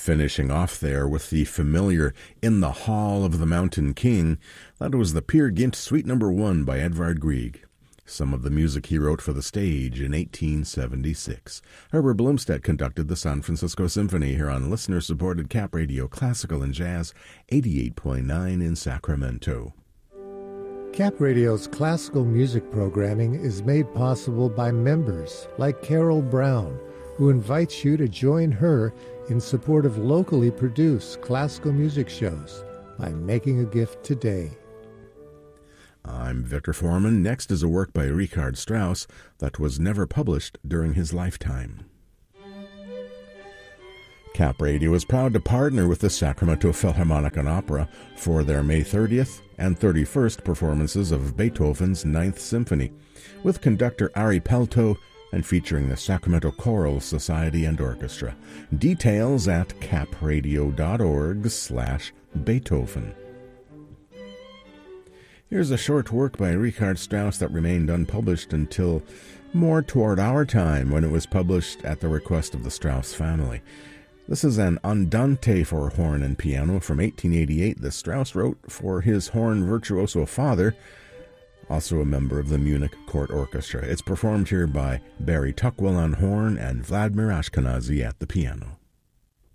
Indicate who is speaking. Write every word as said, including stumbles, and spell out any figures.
Speaker 1: Finishing off there with the familiar In the Hall of the Mountain King, that was the Peer Gynt Suite Number One by Edvard Grieg. Some of the music he wrote for the stage in eighteen seventy-six. Herbert Blomstedt conducted the San Francisco Symphony here on listener-supported Cap Radio Classical and Jazz, eighty-eight point nine in Sacramento.
Speaker 2: Cap Radio's classical music programming is made possible by members like Carol Brown, who invites you to join her in support of locally produced classical music shows by making a gift today.
Speaker 1: I'm Victor Foreman. Next is a work by Richard Strauss that was never published during his lifetime. Cap Radio is proud to partner with the Sacramento Philharmonic and Opera for their May thirtieth and thirty-first performances of Beethoven's Ninth Symphony, with conductor Ari Pelto and featuring the Sacramento Choral Society and Orchestra. Details at capradio.org slash Beethoven. Here's a short work by Richard Strauss that remained unpublished until more toward our time, when it was published at the request of the Strauss family. This is an Andante for horn and piano from eighteen eighty-eight that Strauss wrote for his horn virtuoso father, also a member of the Munich Court Orchestra. It's performed here by Barry Tuckwell on horn and Vladimir Ashkenazy at the piano.